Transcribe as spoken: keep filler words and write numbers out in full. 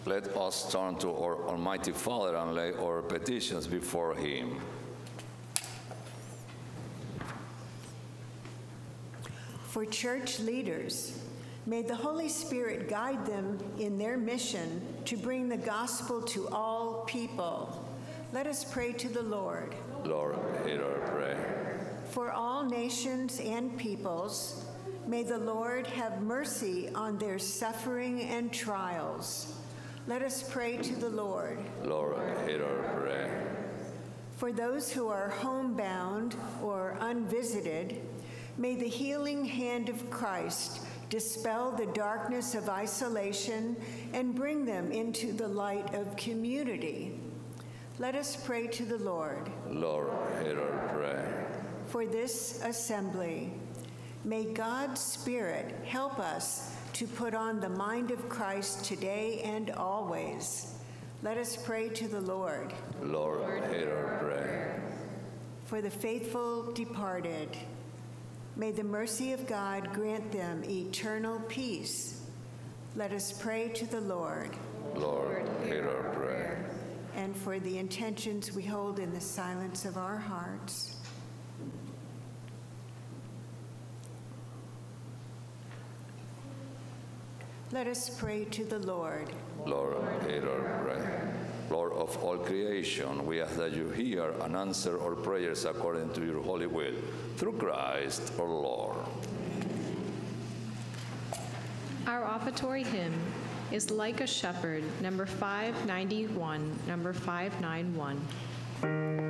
Let us turn to our Almighty Father and lay our petitions before Him. For church leaders, may the Holy Spirit guide them in their mission to bring the gospel to all people. Let us pray to the Lord. Lord, hear our prayer. For all nations and peoples, may the Lord have mercy on their suffering and trials. Let us pray to the Lord. Lord, hear our prayer. For those who are homebound or unvisited, may the healing hand of Christ dispel the darkness of isolation and bring them into the light of community. Let us pray to the Lord. Lord, hear our prayer. For this assembly, may God's Spirit help us to put on the mind of Christ today and always. Let us pray to the Lord. Lord, hear our prayer. For the faithful departed, may the mercy of God grant them eternal peace. Let us pray to the Lord. Lord, hear our prayer. And for the intentions we hold in the silence of our hearts. Let us pray to the Lord. Lord, hear our prayer. Lord of all creation, we ask that you hear and answer our prayers according to your holy will, through Christ our Lord. Our offertory hymn is Like a Shepherd, number five ninety-one, number five ninety-one.